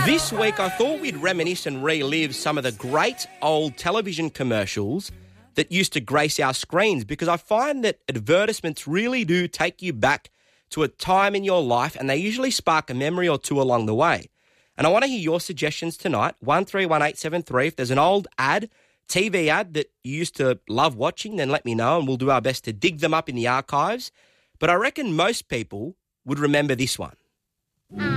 This week, I thought we'd reminisce and relive some of the great old television commercials that used to grace our screens, because I find that advertisements really do take you back to a time in your life, and they usually spark a memory or two along the way. And I want to hear your suggestions tonight, 131873. If there's an old ad, TV ad that you used to love watching, then let me know and we'll do our best to dig them up in the archives. But I reckon most people would remember this one.